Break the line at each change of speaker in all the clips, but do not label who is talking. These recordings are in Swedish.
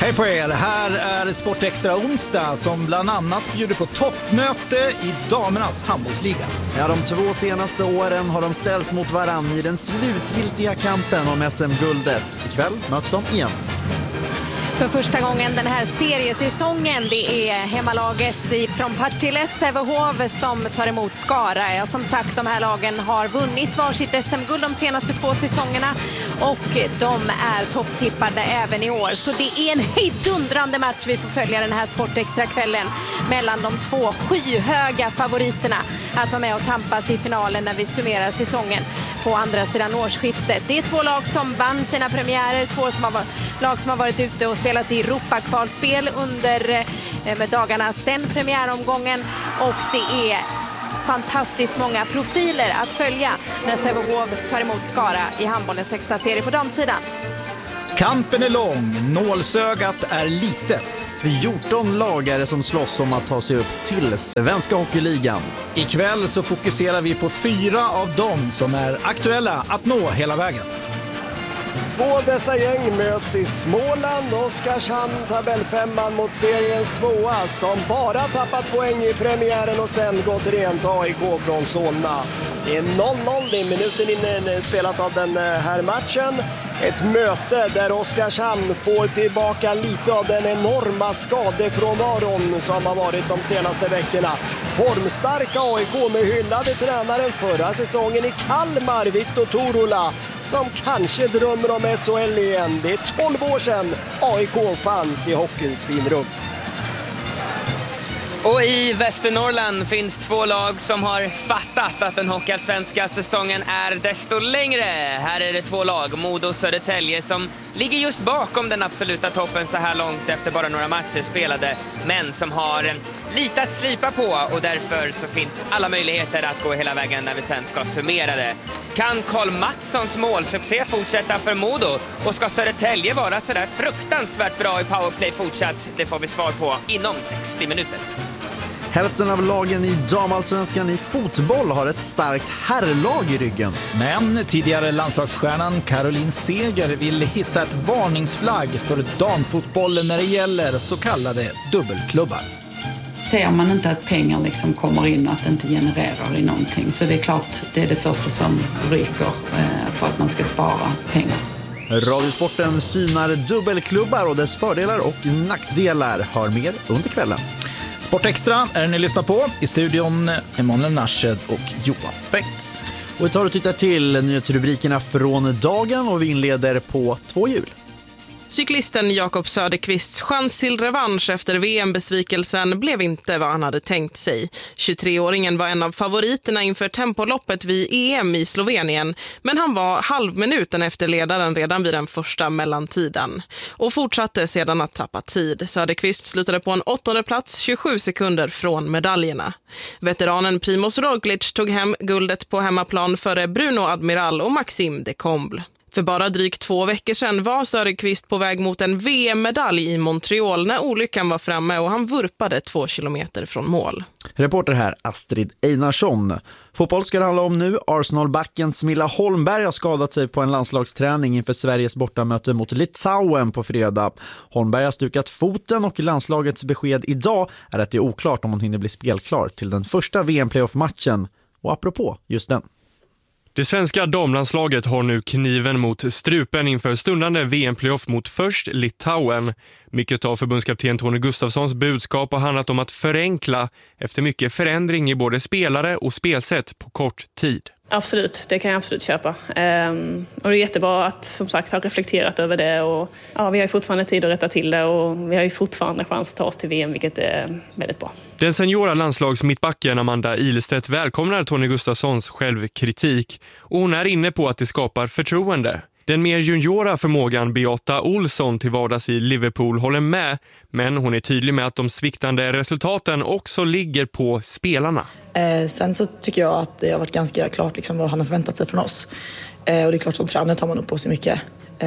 Hej på er, här är Sportextra onsdag som bland annat bjuder på toppmöte i damernas handbollsliga.
Ja, de 2 senaste åren har de ställts mot varann i den slutgiltiga kampen om SM-guldet. Ikväll möts de igen.
För första gången den här seriesäsongen, det är hemmalaget från Partille Sävehof som tar emot Skara. Ja, som sagt, de här lagen har vunnit varsitt SM-guld de senaste 2 säsongerna och de är topptippade även i år. Så det är en hejdundrande match vi får följa den här Sportextra-kvällen mellan de 2 skyhöga favoriterna att vara med och tampas i finalen när vi summerar säsongen på andra sidan årsskiftet. Det är 2 lag som vann sina premiärer, 2 lag som har varit ute och spelat i Europa-kvalspel under med dagarna sen premiäromgången, och det är fantastiskt många profiler att följa när Sävehof tar emot Skara i handbollens högsta serie på damsidan.
Kampen är lång, nålsögat är litet.
14 lag är det som slåss om att ta sig upp till Svenska Hockeyligan.
Ikväll så fokuserar vi på 4 av dem som är aktuella att nå hela vägen.
2 dessa gäng möts i Småland. Oskarshamn tabell 5 mot seriens 2 som bara tappat poäng i premiären och sen gått rent AIK från Solna. Det är 0-0, det är minuten inne spelat av den här matchen. Ett möte där Oskarshamn får tillbaka lite av den enorma skadefrånvaron som har varit de senaste veckorna. Formstarka AIK med hyllade tränaren förra säsongen i Kalmar, Viktor Torola, som kanske drömmer om SHL igen. Det är 12 år sedan AIK fanns i hockeyns finrum.
Och i Västernorrland finns 2 lag som har fattat att den hockeyallsvenska säsongen är desto längre. Här är det 2 lag, Modo och Södertälje, som ligger just bakom den absoluta toppen så här långt efter bara några matcher spelade, men som har lite att slipa på, och därför så finns alla möjligheter att gå hela vägen när vi sen ska summera det. Kan Karl Mattssons målsuccé fortsätta för Modo, och ska Södertälje vara så där fruktansvärt bra i powerplay fortsatt? Det får vi svar på inom 60 minuter.
Hälften av lagen i damallsvenskan i fotboll har ett starkt herrlag i ryggen.
Men tidigare landslagsstjärnan Caroline Seger vill hissa ett varningsflagg för damfotbollen när det gäller så kallade dubbelklubbar.
Ser man inte att pengar liksom kommer in och att det inte genererar i någonting, så det är klart det är det första som ryker för att man ska spara pengar.
Radiosporten synar dubbelklubbar och dess fördelar och nackdelar. Hör mer under kvällen.
Sportextra är ni lyssnar på. I studion Emanuel Narshed och Johan Bengt.
Och vi tar och tittar till nyhetsrubrikerna från dagen, och vi inleder på 2 hjul.
Cyklisten Jakob Söderqvists chans till revansch efter VM-besvikelsen blev inte vad han hade tänkt sig. 23-åringen var en av favoriterna inför tempoloppet vid EM i Slovenien, men han var halvminuten efter ledaren redan vid den första mellantiden och fortsatte sedan att tappa tid. Söderqvist slutade på en 8:e plats, 27 sekunder från medaljerna. Veteranen Primoz Roglic tog hem guldet på hemmaplan före Bruno Admiral och Maxime de Comble. För bara drygt 2 veckor sedan var Söderqvist på väg mot en VM-medalj i Montreal när olyckan var framme och han vurpade 2 kilometer från mål.
Reporter här Astrid Einarsson. Fotboll ska det handla om nu. Arsenal-backen Smilla Holmberg har skadat sig på en landslagsträning inför Sveriges bortamöte mot Litauen på fredag. Holmberg har stukat foten och landslagets besked idag är att det är oklart om hon hinner bli spelklar till den första VM-playoff-matchen. Och apropå just den.
Det svenska damlandslaget har nu kniven mot strupen inför stundande VM-playoff mot först Litauen. Mycket av förbundskapten Tony Gustafssons budskap har handlat om att förenkla efter mycket förändring i både spelare och spelsätt på kort tid.
Absolut, det kan jag absolut köpa. Och det är jättebra att som sagt ha reflekterat över det. Och, ja, vi har ju fortfarande tid att rätta till det och vi har ju fortfarande chans att ta oss till VM, vilket är väldigt bra.
Den seniora landslagsmittbacken Amanda Ilestedt välkomnar Tony Gustafssons självkritik och hon är inne på att det skapar förtroende. Den mer juniora förmågan Beata Olsson till vardags i Liverpool håller med, men hon är tydlig med att de sviktande resultaten också ligger på spelarna.
Sen så tycker jag att det har varit ganska klart liksom vad han har förväntat sig från oss. Och det är klart som tränare tar man upp på sig mycket.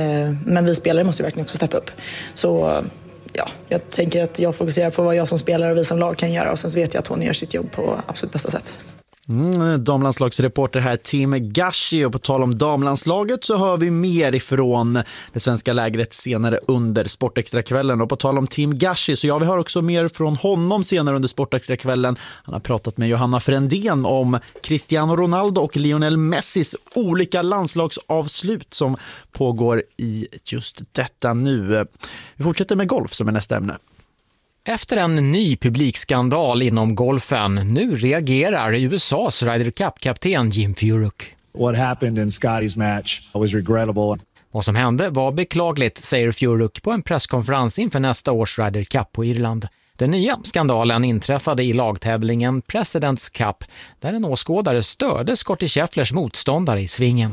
Men vi spelare måste verkligen också steppa upp. Så ja, jag tänker att jag fokuserar på vad jag som spelare och vi som lag kan göra. Och sen så vet jag att hon gör sitt jobb på absolut bästa sätt.
Damlandslagsreporter här Tim Gashi, och på tal om damlandslaget så hör vi mer ifrån det svenska lägret senare under Sportextrakvällen. Och på tal om Tim Gashi så vi hör också mer från honom senare under Sportextrakvällen. Han har pratat med Johanna Frändén om Cristiano Ronaldo och Lionel Messis olika landslagsavslut som pågår i just detta nu. Vi fortsätter med golf som är nästa ämne.
Efter en ny publikskandal inom golfen, nu reagerar USAs Ryder Cup-kapten Jim Furyk.
What happened in Scotty's match was regrettable.
Vad som hände var beklagligt, säger Furyk på en presskonferens inför nästa års Ryder Cup på Irland. Den nya skandalen inträffade i lagtävlingen President's Cup, där en åskådare störde Scottie Schefflers motståndare i svingen.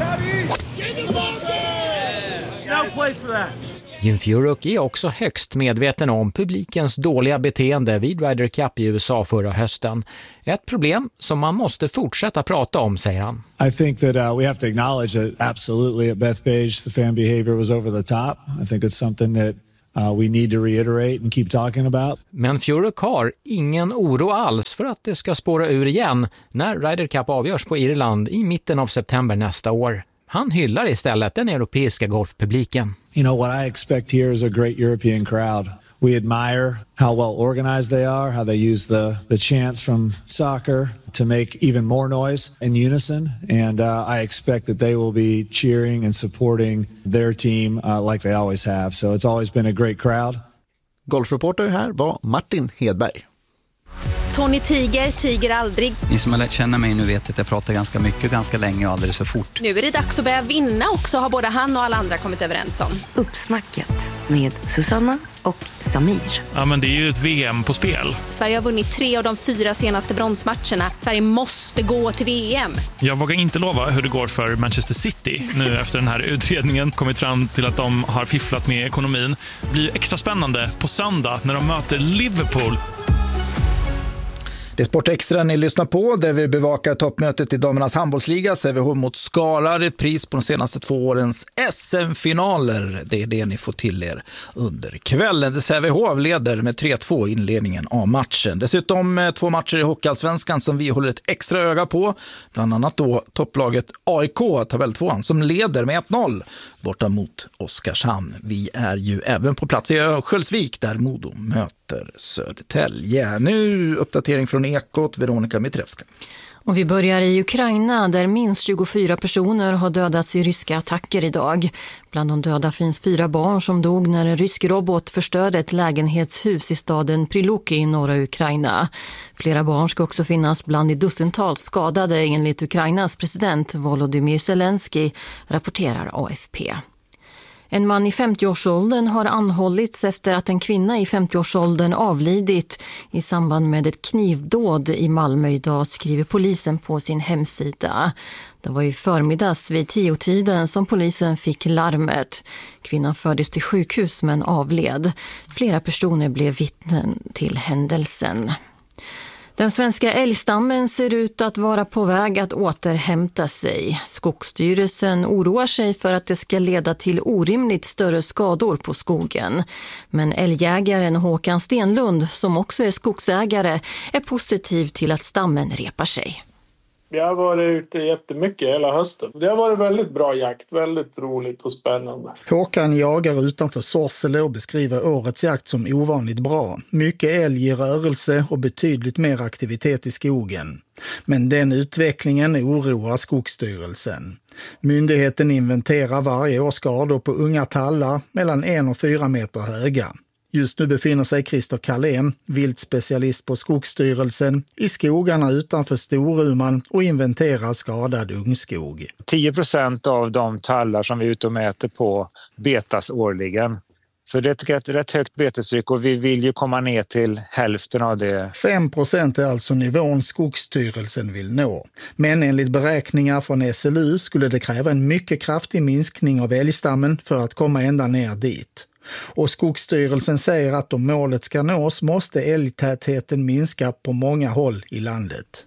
Jim Furyk är också högst medveten om publikens dåliga beteende vid Ryder Cup i USA förra hösten. Ett problem som man måste fortsätta prata om, säger han.
I think that we have to acknowledge that absolutely at Bethpage the fan behavior was over the top. I think it's something that we need to reiterate and keep talking about.
Men Furyk har ingen oro alls för att det ska spåra ur igen när Ryder Cup avgörs på Irland i mitten av september nästa år. Han hyllar istället den europeiska golfpubliken.
You know, what I expect here is a great European crowd. We admire how well organized they are, how they use the chants from soccer to make even more noise in unison. And I expect that they will be cheering and supporting their team like they always have. So it's always been a great crowd.
Golfreporter här var Martin Hedberg.
Tony tiger aldrig.
Ni som har lärt känna mig nu vet att jag pratar ganska mycket, ganska länge och alldeles för fort.
Nu är det dags att börja vinna också, har både han och alla andra kommit överens om.
Uppsnacket med Susanna och Samir.
Ja, men det är ju ett VM på spel.
Sverige har vunnit 3 av de 4 senaste bronsmatcherna. Sverige måste gå till VM.
Jag vågar inte lova hur det går för Manchester City nu efter den här utredningen kommit fram till att de har fifflat med ekonomin. Det blir extra spännande på söndag när de möter Liverpool.
Det är Sportextra ni lyssnar på, där vi bevakar toppmötet i damernas handbollsliga. Sävehof mot Skara, ett pris på de senaste 2 årens SM-finaler. Det är det ni får till er under kvällen. Sävehof leder med 3-2 inledningen av matchen. Dessutom 2 matcher i Hockeyallsvenskan som vi håller ett extra öga på. Bland annat då topplaget AIK, tabell 2, som leder med 1-0 borta mot Oskarshamn. Vi är ju även på plats i Örnsköldsvik där Modo möter Södertälje. Nu uppdatering från Ekot, Veronica Mitrevska.
Och vi börjar i Ukraina där minst 24 personer har dödats i ryska attacker idag. Bland de döda finns 4 barn som dog när en rysk robot förstörde ett lägenhetshus i staden Priluki i norra Ukraina. Flera barn ska också finnas bland de dussintals skadade enligt Ukrainas president Volodymyr Zelensky, rapporterar AFP. En man i 50-årsåldern har anhållits efter att en kvinna i 50-årsåldern avlidit i samband med ett knivdåd i Malmö idag, skriver polisen på sin hemsida. Det var i förmiddags vid 10-tiden som polisen fick larmet. Kvinnan fördes till sjukhus men avled. Flera personer blev vittnen till händelsen. Den svenska älgstammen ser ut att vara på väg att återhämta sig. Skogsstyrelsen oroar sig för att det ska leda till orimligt större skador på skogen. Men älgjägaren Håkan Stenlund, som också är skogsägare, är positiv till att stammen repar sig.
Jag har varit ute jättemycket hela hösten. Det har varit väldigt bra jakt, väldigt roligt och spännande.
Håkan jagar utanför Sorsele och beskriver årets jakt som ovanligt bra. Mycket älg i rörelse och betydligt mer aktivitet i skogen. Men den utvecklingen oroar Skogsstyrelsen. Myndigheten inventerar varje år skador på unga tallar mellan 1 och 4 meter höga. Just nu befinner sig Christer Karlén, viltspecialist på Skogsstyrelsen, i skogarna utanför Storuman och inventerar skadad ungskog.
10% av de tallar som vi är ute och mäter på betas årligen. Så det är ett rätt högt betestryck och vi vill ju komma ner till hälften av det.
5% är alltså nivån Skogsstyrelsen vill nå. Men enligt beräkningar från SLU skulle det kräva en mycket kraftig minskning av älgstammen för att komma ända ner dit. Och Skogsstyrelsen säger att om målet ska nås måste älgtätheten minska på många håll i landet.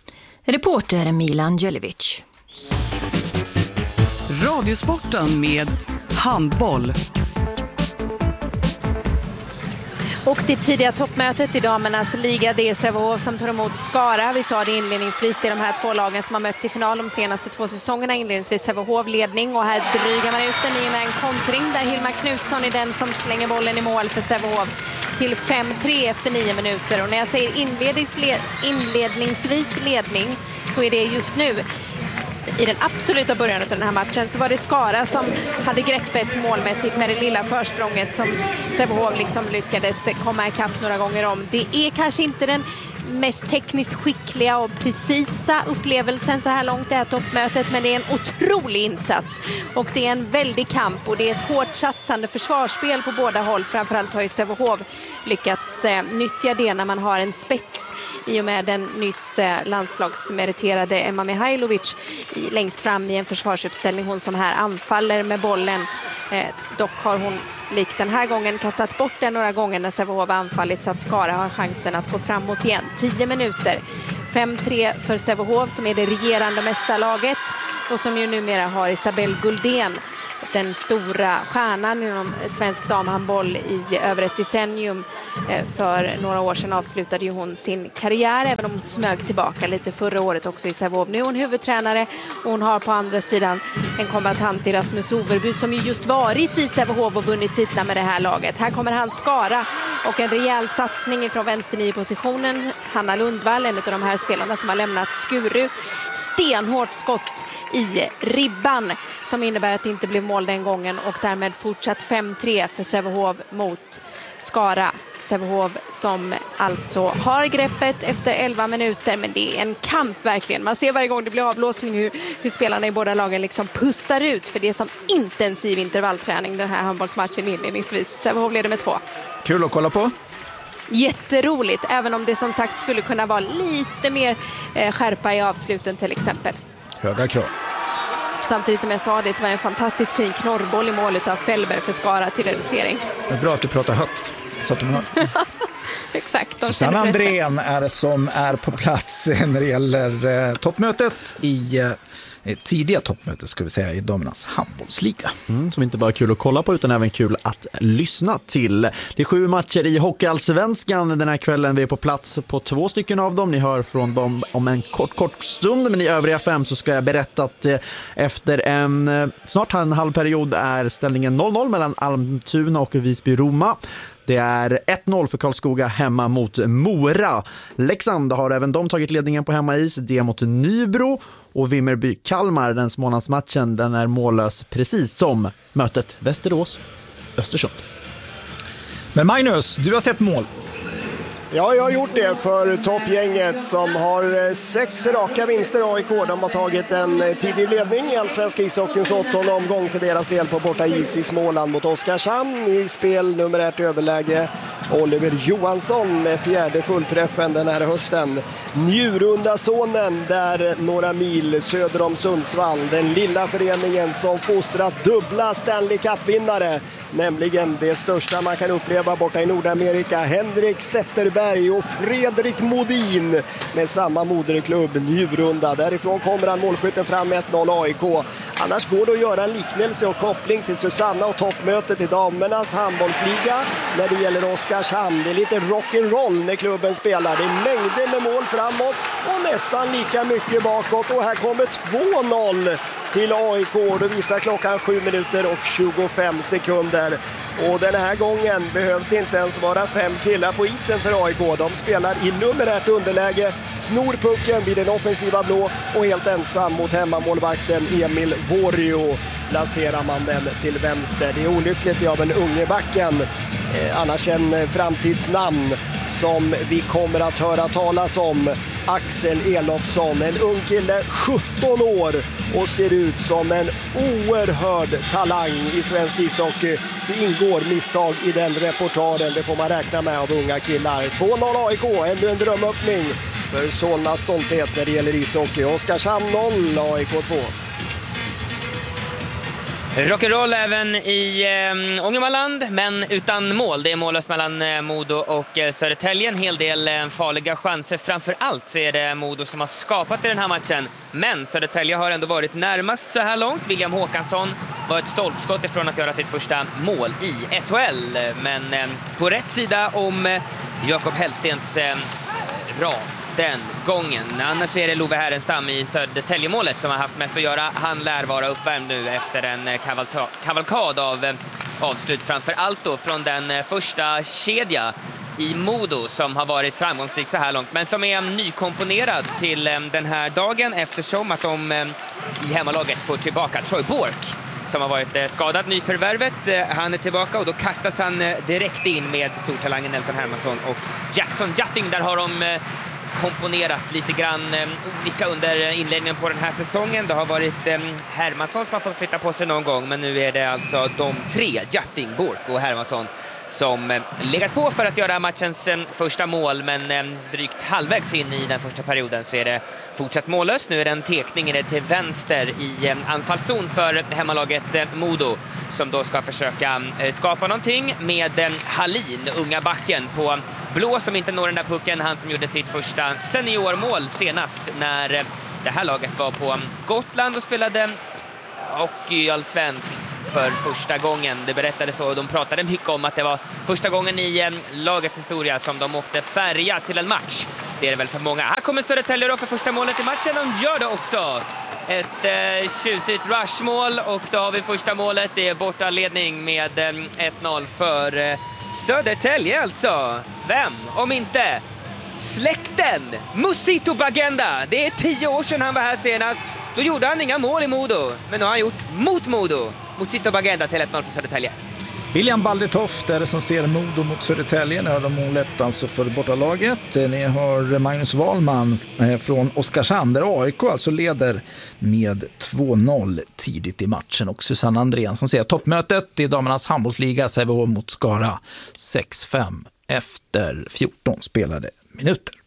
Reporter Milan Jelevic.
Radiosporten med handboll.
Och det tidiga toppmötet i damernas liga, det är Sävehof som tar emot Skara. Vi sa det inledningsvis, det är de här två lagen som har mötts i final de senaste 2 säsongerna. Inledningsvis Sävehof ledning och här drygar man ut den i med en kontring där Hilma Knutsson är den som slänger bollen i mål för Sävehof till 5-3 efter 9 minuter. Och när jag säger inledningsvis ledning så är det just nu. I den absoluta början av den här matchen så var det Skara som hade greppet målmässigt med det lilla försprånget som Sävehof liksom lyckades komma ikapp några gånger om. Det är kanske inte den mest tekniskt skickliga och precisa upplevelsen så här långt det här toppmötet, men det är en otrolig insats och det är en väldig kamp och det är ett hårt satsande försvarsspel på båda håll. Framförallt har ju Sävehof lyckats nyttja det när man har en spets i och med den nyss landslagsmeriterade Emma Mihailovic längst fram i en försvarsuppställning, hon som här anfaller med bollen. Dock har hon likt den här gången kastat bort den några gånger när Sävehof anfallit så att Skara har chansen att gå framåt igen. 10 minuter. 5-3 för Sävehof som är det regerande mästarlaget och som ju numera har Isabelle Guldén, den stora stjärnan inom svensk damhandboll i över ett decennium. För några år sedan avslutade ju hon sin karriär, även om hon smög tillbaka lite förra året också i Sävehof. Nu är hon huvudtränare och hon har på andra sidan en kombatant i Rasmus Overby som ju just varit i Sävehof och vunnit titlar med det här laget. Här kommer han Skara och en rejäl satsning ifrån vänster-9-positionen. Hanna Lundvall, en av de här spelarna som har lämnat Skuru. Stenhårt skott i ribban som innebär att det inte blev mål den gången och därmed fortsatt 5-3 för Sävehof mot Skara. Sävehof som alltså har greppet efter 11 minuter, men det är en kamp verkligen. Man ser varje gång det blir avblåsning hur spelarna i båda lagen liksom pustar ut, för det är som intensiv intervallträning den här handbollsmatchen inledningsvis. Sävehof leder med 2.
Kul att kolla på.
Jätteroligt, även om det som sagt skulle kunna vara lite mer skärpa i avsluten till exempel.
Höga krav.
Samtidigt som jag sa det så var det en fantastiskt fin knorrboll i målet av Fällberg för Skara till reducering.
Det är bra att du pratar högt så att de hör.
Exakt.
Susanne Andrén är det som är på plats när det gäller toppmötet i tidiga toppmötet ska vi säga i damernas handbollsliga.
Som inte bara är kul att kolla på utan även kul att lyssna till. Det är 7 matcher i Hockeyallsvenskan den här kvällen. Vi är på plats på 2 stycken av dem. Ni hör från dem om en kort stund, men i övriga 5 så ska jag berätta att efter snart en halv period är ställningen 0-0 mellan Almtuna och Visby-Roma. Det är 1-0 för Karlskoga hemma mot Mora. Leksand har även de tagit ledningen på hemmais, det mot Nybro. Och Vimmerby-Kalmar, den månadsmatchen, den är mållös precis som mötet Västerås-Östersund.
Men Magnus, du har sett mål.
Ja, jag har gjort det för toppgänget som har 6 raka vinster. AIK, de har tagit en tidig ledning i allsvenska ishockeyns 8:e omgång för deras del på borta is i Småland mot Oskarshamn i spel nummer 1 överläge. Oliver Johansson med 4:e fullträffen den här hösten. Njurunda-sonen där några mil söder om Sundsvall. Den lilla föreningen som fostrat dubbla Stanley Cup-vinnare. Nämligen det största man kan uppleva borta i Nordamerika. Henrik Zetterberg och Fredrik Modin med samma moderklubb Njurunda. Därifrån kommer han målskytten fram med 1-0 AIK. Annars går det att göra en liknelse och koppling till Susanna och toppmötet i damernas handbollsliga när det gäller Oskarshamn. Det är lite rock'n'roll när klubben spelar. Det är mängder med mål framåt och nästan lika mycket bakåt. Och här kommer 2-0 till AIK. Då visar klockan 7 minuter och 25 sekunder. Och den här gången behövs det inte ens vara 5 killar på isen för AIK. De spelar i nummer 1 underläge, snor pucken vid den offensiva blå och helt ensam mot hemmamålvakten Emil Vorjo placerar man den till vänster. Det är olyckligt av en ungebacken, annars en framtidsnamn som vi kommer att höra talas om. Axel Elofsson, en ung kille, 17 år och ser ut som en oerhörd talang i svensk ishockey. Det ingår misstag i den reportaren, det får man räkna med av unga killar. 2-0 AIK, ännu en drömöppning för Solnas stolthet när det gäller ishockey. Oskarshamn 0, AIK 2.
Rock'n'roll även i Ångermanland, men utan mål. Det är mållöst mellan Modo och Södertälje. En hel del farliga chanser. Framför allt så är det Modo som har skapat i den här matchen. Men Södertälje har ändå varit närmast så här långt. William Håkansson var ett stolpskott ifrån att göra sitt första mål i SHL. Men på rätt sida om Jakob Hellstens rad den gången. Annars är det Love Härenstam i Södertäljemålet som har haft mest att göra. Han lär vara uppvärmd nu efter en kavalkad av avslut. Framför allt då från den första kedja i Modo som har varit framgångsrik så här långt. Men som är nykomponerad till den här dagen eftersom att de i hemmalaget får tillbaka Troy Bork som har varit skadad. Nyförvärvet, han är tillbaka och då kastas han direkt in med stortalangen Elton Hermansson och Jackson Jutting. Där har de komponerat lite grann olika under inledningen på den här säsongen. Det har varit Hermansson som har fått flytta på sig någon gång, men nu är det alltså de tre, Jutting, Bork och Hermansson, som legat på för att göra matchens första mål, men drygt halvvägs in i den första perioden så är det fortsatt mållöst. Nu är det en tekning till vänster i anfallszon för hemmalaget Modo som då ska försöka skapa någonting med Hallin, unga backen på blå som inte når den där pucken. Han som gjorde sitt första seniormål senast när det här laget var på Gotland och spelade hockeyallsvenskt för första gången. Det berättades så och de pratade mycket om att det var första gången i lagets historia som de åkte färja till en match. Det är det väl för många. Här kommer Södertälje då för första målet i matchen. De gör det också. Ett tjusigt rushmål och då har vi första målet. Det är bortaledning med 1-0 för Södertälje alltså. Vem om inte släkten Musito Bagenda. Det är 10 år sedan han var här senast. Då gjorde han inga mål i Modo, men nu har han gjort mot Modo. Musito Bagenda till 1-0 för Södertälje.
William Baldetoft är det som ser Modo mot Södertälje. Ni har de målet alltså för bortalaget. Ni har Magnus Wahlman från Oskarshamn där AIK alltså leder med 2-0 tidigt i matchen. Och Susanne Andrén som ser toppmötet i damernas handbollsliga Sävehof mot Skara 6-5 efter 14 spelade minuter.